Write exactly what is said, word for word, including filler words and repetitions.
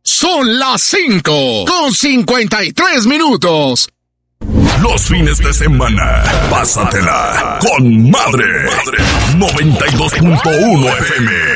Son las cinco con cincuenta y tres minutos. Los fines de semana, pásatela con Madre. noventa y dos punto uno F M.